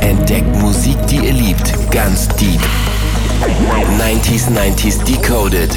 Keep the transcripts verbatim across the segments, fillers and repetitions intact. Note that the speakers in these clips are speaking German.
Entdeckt Musik, die ihr liebt, ganz deep. neunziger neunzig Decoded.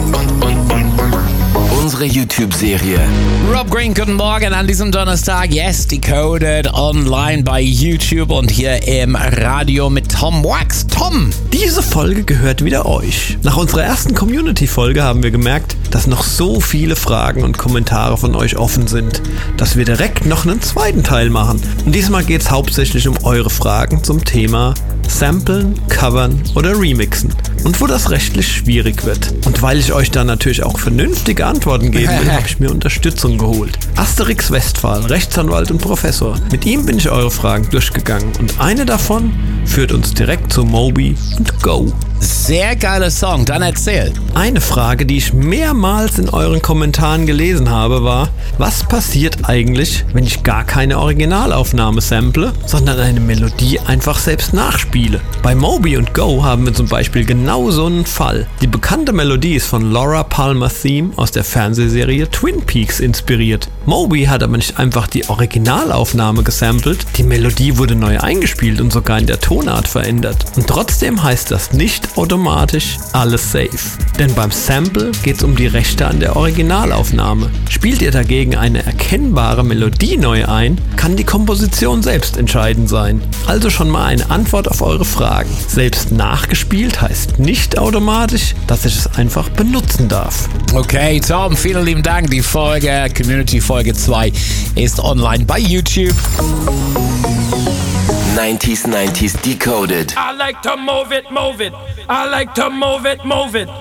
Unsere YouTube-Serie. Rob Green, guten Morgen an diesem Donnerstag. Yes, Decoded online bei YouTube und hier im Radio mit Tom Wax. Tom! Diese Folge gehört wieder euch. Nach unserer ersten Community-Folge haben wir gemerkt, dass noch so viele Fragen und Kommentare von euch offen sind, dass wir direkt noch einen zweiten Teil machen. Und diesmal geht es hauptsächlich um eure Fragen zum Thema Samplen, Covern oder Remixen und wo das rechtlich schwierig wird. Und weil ich euch da natürlich auch vernünftige Antworten geben will, habe ich mir Unterstützung geholt. Asterix Westphal, Rechtsanwalt und Professor. Mit ihm bin ich eure Fragen durchgegangen und eine davon führt uns direkt zu Moby und Go. Sehr geiler Song, dann erzähl. Eine Frage, die ich mehrmals in euren Kommentaren gelesen habe, war: Was passiert eigentlich, wenn ich gar keine Originalaufnahme sample, sondern eine Melodie einfach selbst nachspiele? Bei Moby und Go haben wir zum Beispiel genau so einen Fall. Die bekannte Melodie ist von Laura Palmer's Theme aus der Fernsehserie Twin Peaks inspiriert. Moby hat aber nicht einfach die Originalaufnahme gesampelt, die Melodie wurde neu eingespielt und sogar in der Tonart verändert. Und trotzdem heißt das nicht automatisch alles safe. Denn beim Sample geht es um die Rechte an der Originalaufnahme. Spielt ihr dagegen eine erkennbare Melodie neu ein, kann die Komposition selbst entscheidend sein. Also schon mal eine Antwort auf eure Fragen. Selbst nachgespielt heißt nicht automatisch, dass ich es einfach benutzen darf. Okay, Tom, vielen lieben Dank. Die Folge, Community Folge zwei, ist online bei YouTube. neunziger neunzig Decoded. I like to move it, move it. I like to move it, move it.